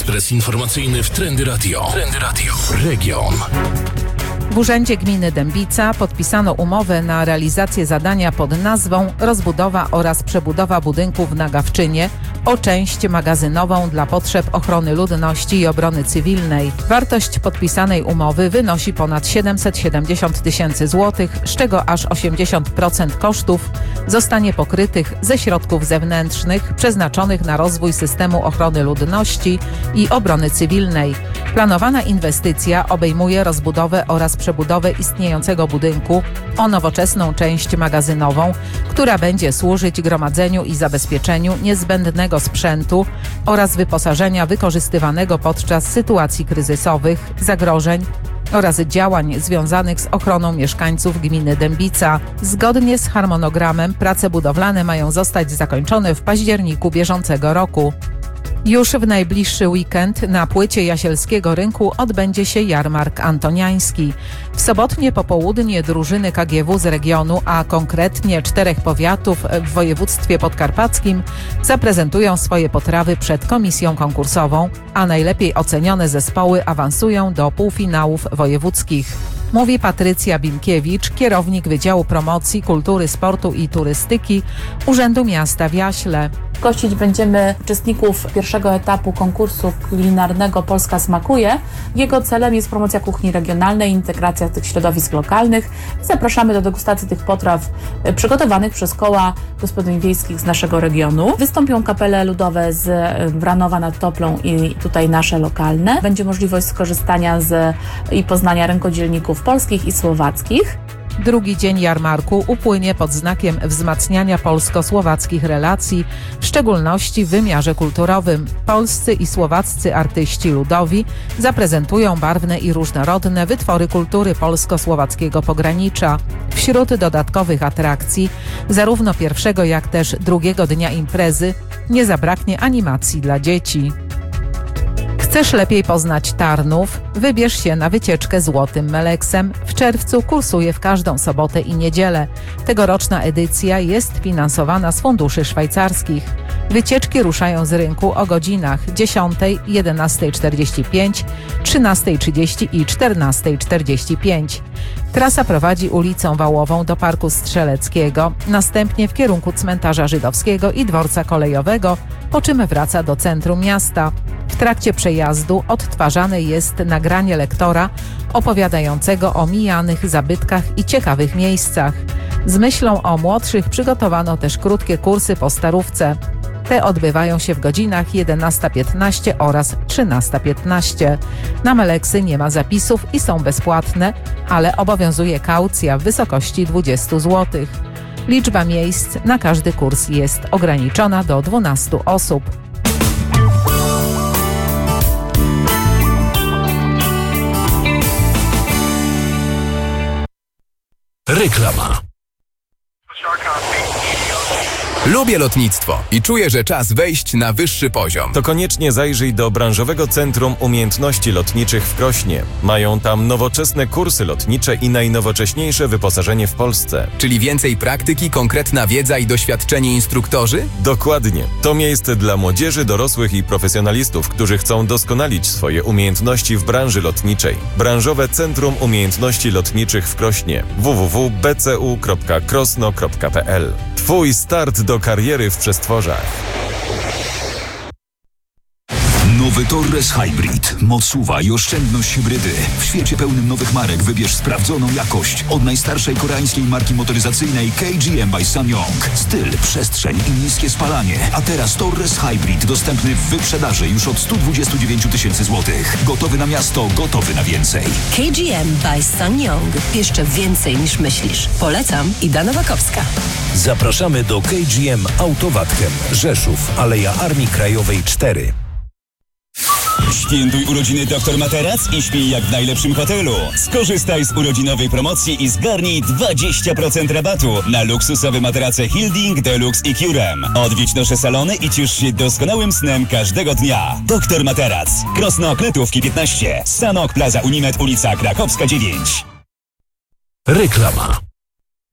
Ekspres informacyjny w Trendy Radio. Trendy Radio. Region. W Urzędzie Gminy Dębica podpisano umowę na realizację zadania pod nazwą rozbudowa oraz przebudowa budynków na Gawczynie o część magazynową dla potrzeb ochrony ludności i obrony cywilnej. Wartość podpisanej umowy wynosi ponad 770 tysięcy złotych, z czego aż 80% kosztów zostanie pokrytych ze środków zewnętrznych przeznaczonych na rozwój systemu ochrony ludności i obrony cywilnej. Planowana inwestycja obejmuje rozbudowę oraz przebudowę istniejącego budynku o nowoczesną część magazynową, która będzie służyć gromadzeniu i zabezpieczeniu niezbędnego sprzętu oraz wyposażenia wykorzystywanego podczas sytuacji kryzysowych, zagrożeń oraz działań związanych z ochroną mieszkańców gminy Dębica. Zgodnie z harmonogramem prace budowlane mają zostać zakończone w październiku bieżącego roku. Już w najbliższy weekend na płycie Jasielskiego Rynku odbędzie się jarmark antoniański. W sobotnie popołudnie drużyny KGW z regionu, a konkretnie 4 powiatów w województwie podkarpackim zaprezentują swoje potrawy przed komisją konkursową, a najlepiej ocenione zespoły awansują do półfinałów wojewódzkich. Mówi Patrycja Bimkiewicz, kierownik Wydziału Promocji, Kultury, Sportu i Turystyki Urzędu Miasta w Jaśle. Gościć będziemy uczestników pierwszego etapu konkursu kulinarnego Polska smakuje. Jego celem jest promocja kuchni regionalnej, integracja tych środowisk lokalnych. Zapraszamy do degustacji tych potraw przygotowanych przez koła gospodyń wiejskich z naszego regionu. Wystąpią kapele ludowe z Wranowa nad Toplą i tutaj nasze lokalne. Będzie możliwość skorzystania i poznania rękodzielników polskich i słowackich. Drugi dzień jarmarku upłynie pod znakiem wzmacniania polsko-słowackich relacji, w szczególności w wymiarze kulturowym. Polscy i słowaccy artyści ludowi zaprezentują barwne i różnorodne wytwory kultury polsko-słowackiego pogranicza. Wśród dodatkowych atrakcji, zarówno pierwszego jak też drugiego dnia imprezy, nie zabraknie animacji dla dzieci. Chcesz lepiej poznać Tarnów? Wybierz się na wycieczkę Złotym Meleksem. W czerwcu kursuje w każdą sobotę i niedzielę. Tegoroczna edycja jest finansowana z funduszy szwajcarskich. Wycieczki ruszają z rynku o godzinach 10, 11:45, 13:30 i 14:45. Trasa prowadzi ulicą Wałową do Parku Strzeleckiego, następnie w kierunku Cmentarza Żydowskiego i Dworca Kolejowego, po czym wraca do centrum miasta. W trakcie przejazdu odtwarzane jest nagranie lektora opowiadającego o mijanych zabytkach i ciekawych miejscach. Z myślą o młodszych przygotowano też krótkie kursy po starówce. Te odbywają się w godzinach 11:15 oraz 13:15. Na Meleksy nie ma zapisów i są bezpłatne, ale obowiązuje kaucja w wysokości 20 zł. Liczba miejsc na każdy kurs jest ograniczona do 12 osób. Reklama. Lubię lotnictwo i czuję, że czas wejść na wyższy poziom. To koniecznie zajrzyj do Branżowego Centrum Umiejętności Lotniczych w Krośnie. Mają tam nowoczesne kursy lotnicze i najnowocześniejsze wyposażenie w Polsce. Czyli więcej praktyki, konkretna wiedza i doświadczeni instruktorzy? Dokładnie. To miejsce dla młodzieży, dorosłych i profesjonalistów, którzy chcą doskonalić swoje umiejętności w branży lotniczej. Branżowe Centrum Umiejętności Lotniczych w Krośnie. www.bcu.krosno.pl. Twój start do kariery w przestworzach. Nowy Torres Hybrid. Moc SUV i oszczędność hybrydy. W świecie pełnym nowych marek wybierz sprawdzoną jakość od najstarszej koreańskiej marki motoryzacyjnej KGM by SsangYong. Styl, przestrzeń i niskie spalanie. A teraz Torres Hybrid dostępny w wyprzedaży już od 129 tysięcy złotych. Gotowy na miasto, gotowy na więcej. KGM by SsangYong. Jeszcze więcej niż myślisz. Polecam, Ida Nowakowska. Zapraszamy do KGM Autowatchem, Rzeszów, Aleja Armii Krajowej 4. Świętuj urodziny Dr Materac i śpij jak w najlepszym hotelu. Skorzystaj z urodzinowej promocji i zgarnij 20% rabatu na luksusowe materace Hilding, Deluxe i Curem. Odwiedź nasze salony i ciesz się doskonałym snem każdego dnia. Dr Materac. Krosno Kletówki 15. Sanok Plaza Unimed, ulica Krakowska 9. Reklama.